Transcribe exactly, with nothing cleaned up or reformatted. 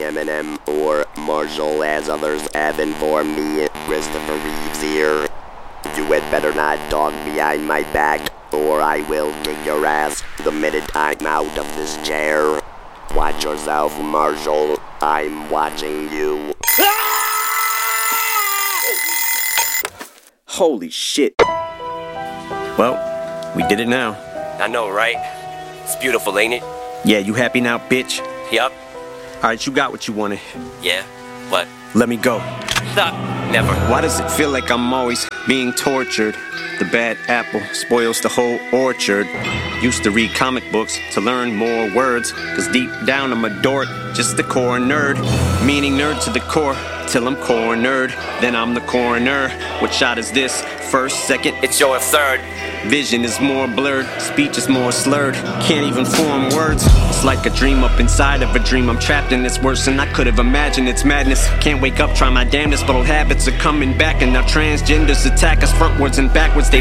Eminem or Marshall as others have informed me. Christopher Reeves here. You had better not talk behind my back, or I will kick your ass the minute I'm out of this chair. Watch yourself, Marshall. I'm watching you. Holy shit. Well, we did it now. I know, right? It's beautiful, ain't it? Yeah, you happy now, bitch? Yup. Alright, you got what you wanted. Yeah? What? Let me go. Stop. Never. Why does it feel like I'm always being tortured? The bad apple spoils the whole orchard. Used to read comic books to learn more words, cause deep down I'm a dork, just a core nerd. Meaning nerd to the core, till I'm cornered. Then I'm the coroner. What shot is this? First, second? It's your third. Vision is more blurred, speech is more slurred. Can't even form words. It's like a dream up inside of a dream. I'm trapped in this worse than I could have imagined. It's madness. Can't wake up, try my damnedest, but old habits are coming back. And now transgenders attack us frontwards and backwards. They